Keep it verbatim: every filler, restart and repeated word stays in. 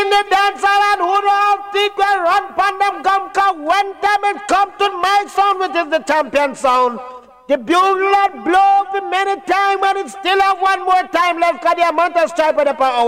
in the dance hall and who don't think we run pan them come come one time it come to my sound, which is the champion sound. The bugle blow for many times, but it still have one more time left because the amount of stripe of the power.